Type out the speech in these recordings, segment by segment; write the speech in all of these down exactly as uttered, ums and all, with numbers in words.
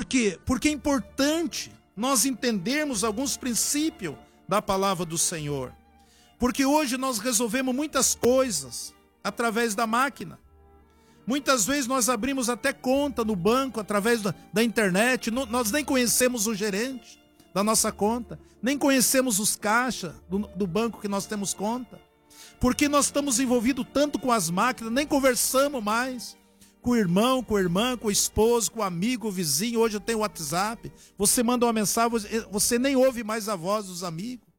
quê? Porque é importante nós entendermos alguns princípios da palavra do Senhor. Porque hoje nós resolvemos muitas coisas através da máquina. Muitas vezes nós abrimos até conta no banco através da, da internet. Nós nem conhecemos o gerente da nossa conta, nem conhecemos os caixas do, do banco que nós temos conta. Porque nós estamos envolvidos tanto com as máquinas, nem conversamos mais com o irmão, com a irmã, com o esposo, com o amigo, o vizinho. Hoje eu tenho o WhatsApp. Você manda uma mensagem, você nem ouve mais a voz dos amigos.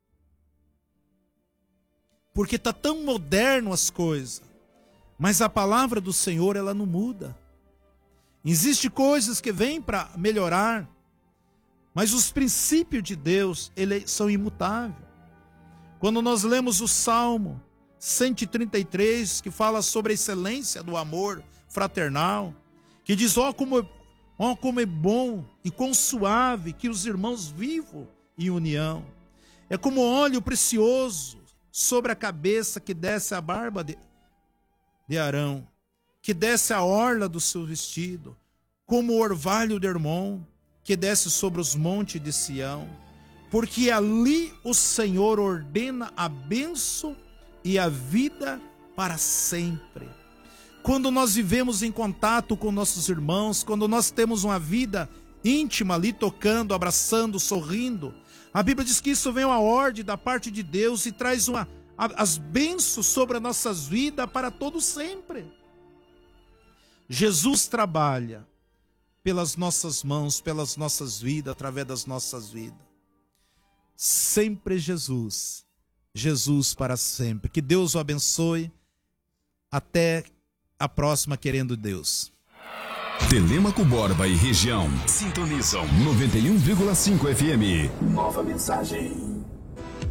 Porque está tão moderno as coisas. Mas a palavra do Senhor, ela não muda. Existem coisas que vêm para melhorar, mas os princípios de Deus, eles são imutáveis. Quando nós lemos o Salmo cento e trinta e três, que fala sobre a excelência do amor fraternal, que diz, ó, como, ó, como é bom e quão suave que os irmãos vivam em união. É como óleo precioso sobre a cabeça que desce a barba de, de Arão, que desce a orla do seu vestido, como o orvalho de Hermon, que desce sobre os montes de Sião. Porque ali o Senhor ordena a bênção e a vida para sempre. Quando nós vivemos em contato com nossos irmãos, quando nós temos uma vida íntima ali, tocando, abraçando, sorrindo, a Bíblia diz que isso vem uma ordem da parte de Deus e traz uma, as bênçãos sobre as nossas vidas para todo sempre. Jesus trabalha pelas nossas mãos, pelas nossas vidas, através das nossas vidas. Sempre Jesus, Jesus para sempre. Que Deus o abençoe. Até a próxima, querendo Deus. Telêmaco Borba e região sintonizam noventa e um vírgula cinco F M. Nova mensagem.